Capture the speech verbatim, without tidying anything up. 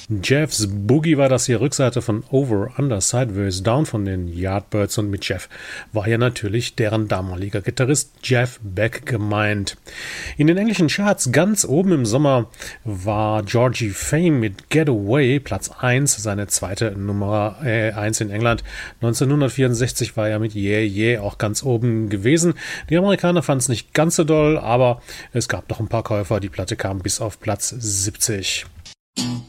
Jeff's Boogie war das hier, Rückseite von Over, Under, Sideways, Down von den Yardbirds, und mit Jeff war ja natürlich deren damaliger Gitarrist Jeff Beck gemeint. In den englischen Charts ganz oben im Sommer war Georgie Fame mit Get Away Platz eins, seine zweite Nummer äh, eins in England. neunzehnhundertvierundsechzig war er mit Yeah Yeah auch ganz oben gewesen. Die Amerikaner fanden es nicht ganz so doll, aber es gab noch ein paar Käufer. Die Platte kam bis auf Platz siebzig.